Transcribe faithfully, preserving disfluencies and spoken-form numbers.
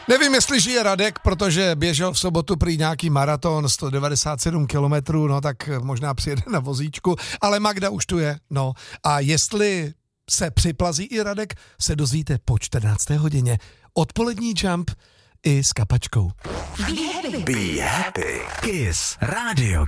Nevím, jestli žije Radek, protože běžel v sobotu prý nějaký maraton, sto devadesát sedm kilometrů, no tak možná přijede na vozíčku, ale Magda už tu je, no. A jestli se připlazí i Radek, se dozvíte po čtrnácté hodině. Odpolední Jump i s Kapačkou. Be happy. Be happy. Kiss Radio